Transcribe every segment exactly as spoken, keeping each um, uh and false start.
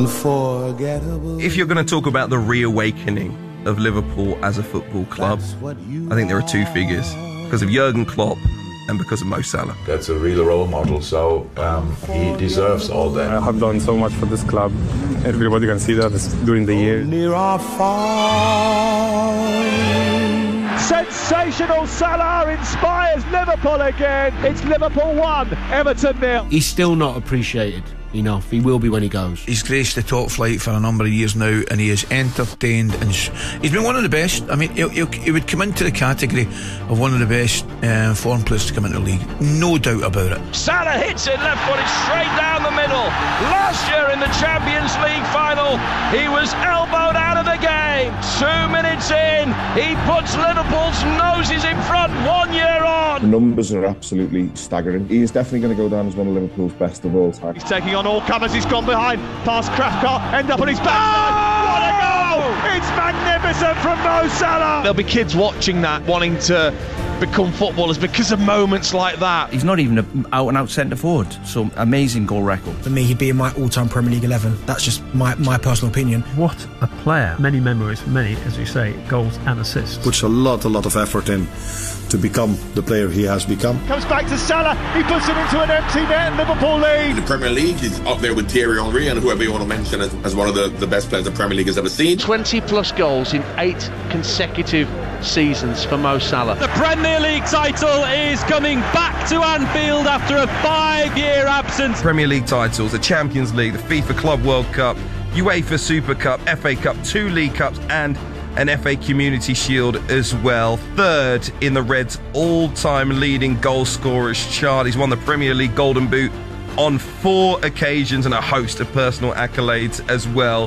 unforgettable. If you're going to talk about the reawakening of Liverpool as a football club, I think there are two figures, because of Jurgen Klopp and because of Mo Salah. That's a real role model, so um, he deserves all that. I have done so much for this club. Everybody can see that during the year. Near or far. Sensational Salah inspires Liverpool again. It's Liverpool one, Everton nil. He's still not appreciated enough. He will be when he goes. He's graced the top flight for a number of years now, and he is entertained, and he's been one of the best. I mean, he'll, he'll, he would come into the category of one of the best uh, foreign players to come into the league, no doubt about it. Salah hits it left footed straight down the middle. Last year in the Champions League final, he was elbowed out of the game. Two minutes in, he puts Liverpool's noses in front one year on. The numbers are absolutely staggering. He is definitely going to go down as one of Liverpool's best of all time. He's taking on all comers. He's gone behind, past Krafka, end up on his backside. What a goal! It's magnificent from Mo Salah. There'll be kids watching that wanting to become footballers because of moments like that. He's not even an out-and-out centre forward, so amazing goal record. For me, he'd be in my all-time Premier League eleven. That's just my, my personal opinion. What a player. Many memories, many, as you say, goals and assists. Puts a lot, a lot of effort in to become the player he has become. Comes back to Salah, he puts it into an empty net and Liverpool lead. In the Premier League, he's up there with Thierry Henry and whoever you want to mention as, as one of the, the best players the Premier League has ever seen. twenty plus goals in eight consecutive seasons for Mo Salah. The Premier League title is coming back to Anfield after a five-year absence. Premier League titles, the Champions League, the FIFA Club World Cup, UEFA Super Cup, F A Cup, two League Cups and an F A Community Shield as well. Third in the Reds' all-time leading goal scorers chart. He's won the Premier League Golden Boot on four occasions and a host of personal accolades as well.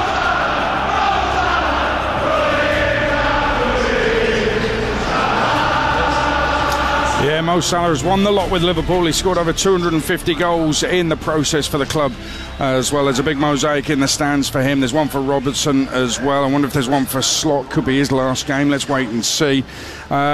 Yeah, Mo Salah has won the lot with Liverpool. He scored over two hundred fifty goals in the process for the club, as well as a big mosaic in the stands for him. There's one for Robertson as well. I wonder if there's one for Slot. Could be his last game. Let's wait and see. Uh,